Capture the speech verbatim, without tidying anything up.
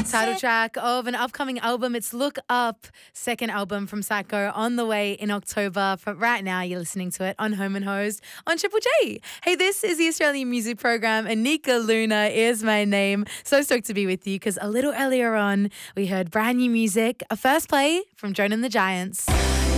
title track of an upcoming album. It's Look Up, second album from Psycho, on the way in October. But right now, you're listening to it on Home and Hosed on Triple J. Hey, this is the Australian Music Program. Anika Luna is my name. So stoked to be with you because a little earlier on, we heard brand new music, a first play from Joan and the Giants.